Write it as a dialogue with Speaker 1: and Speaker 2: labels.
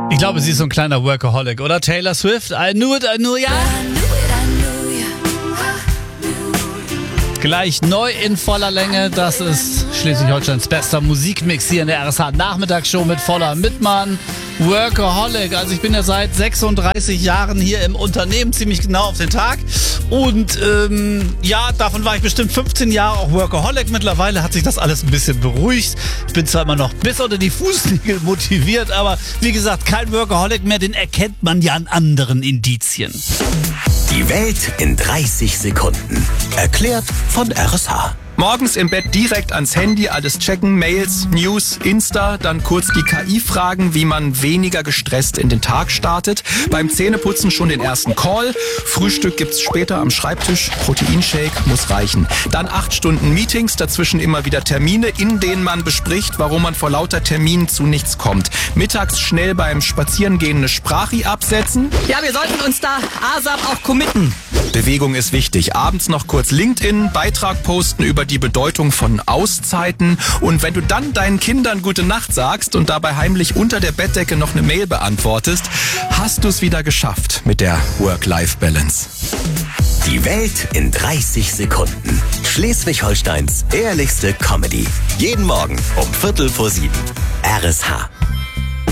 Speaker 1: Ich glaube, sie ist so ein kleiner Workaholic, oder? Taylor Swift, I knew it, ja. Gleich neu in voller Länge, das ist Schleswig-Holsteins bester Musikmix hier in der RSH Nachmittagsshow mit Voller Mitmann. Workaholic, also ich bin ja seit 36 Jahren hier im Unternehmen, ziemlich genau auf den Tag. Und davon war ich bestimmt 15 Jahre auch Workaholic. Mittlerweile hat sich das alles ein bisschen beruhigt. Ich bin zwar immer noch bis unter die Fußnägel motiviert, aber wie gesagt, kein Workaholic mehr, den erkennt man ja an anderen Indizien.
Speaker 2: Die Welt in 30 Sekunden. Erklärt von RSH.
Speaker 3: Morgens im Bett direkt ans Handy, alles checken, Mails, News, Insta, dann kurz die KI fragen, wie man weniger gestresst in den Tag startet. Beim Zähneputzen schon den ersten Call. Frühstück gibt's später am Schreibtisch. Proteinshake muss reichen. Dann 8 Stunden Meetings, dazwischen immer wieder Termine, in denen man bespricht, warum man vor lauter Terminen zu nichts kommt. Mittags schnell beim Spazierengehen eine Sprachi absetzen.
Speaker 4: Ja, wir sollten uns da ASAP auch committen.
Speaker 3: Bewegung ist wichtig. Abends noch kurz LinkedIn, Beitrag posten über die Bedeutung von Auszeiten. Und wenn du dann deinen Kindern gute Nacht sagst und dabei heimlich unter der Bettdecke noch eine Mail beantwortest, hast du es wieder geschafft mit der Work-Life-Balance.
Speaker 2: Die Welt in 30 Sekunden. Schleswig-Holsteins ehrlichste Comedy. Jeden Morgen um 6:45. RSH.